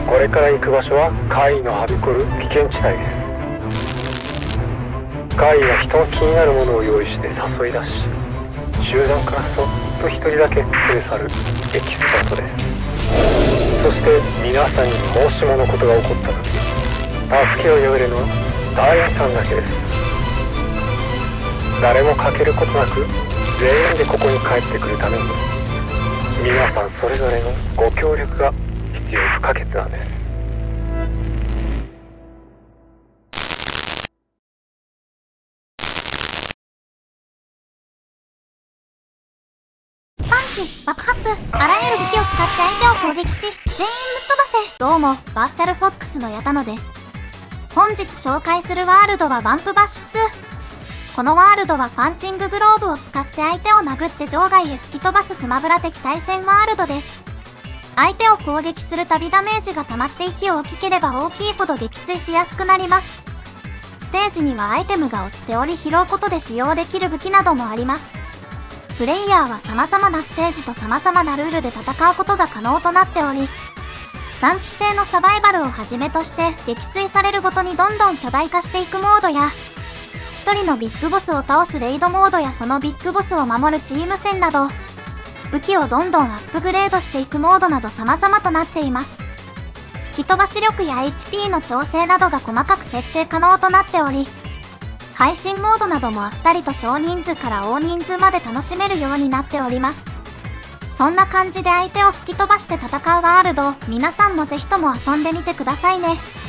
これから行く場所は怪異のはびこる危険地帯です。怪異は人の気になるものを用意して誘い出し、集団からそっと一人だけ連れ去るエキスパートです。そして皆さんにもしものことが起こった時、助けを呼べるのはダイヤさんだけです。誰も欠けることなく全員でここに帰ってくるために、皆さんそれぞれのご協力が必要不可欠なんです。 パンチ、爆発、あらゆる武器を使って相手を攻撃し、全員ぶっ飛ばせ。どうも、バーチャルフォックスのヤタノです。本日紹介するワールドはバンプバッシュ2。このワールドはパンチンググローブを使って相手を殴って場外へ吹き飛ばすスマブラ的対戦ワールドです。相手を攻撃するたびダメージが溜まって息を大きければ大きいほど撃墜しやすくなります。ステージにはアイテムが落ちており、拾うことで使用できる武器などもあります。プレイヤーは様々なステージと様々なルールで戦うことが可能となっており、3期生のサバイバルをはじめとして撃墜されるごとにどんどん巨大化していくモードや、一人のビッグボスを倒すレイドモードやそのビッグボスを守るチーム戦など、武器をどんどんアップグレードしていくモードなど様々となっています。吹き飛ばし力や HP の調整などが細かく設定可能となっており、配信モードなどもあったりと少人数から大人数まで楽しめるようになっております。そんな感じで相手を吹き飛ばして戦うワールド、皆さんもぜひとも遊んでみてくださいね。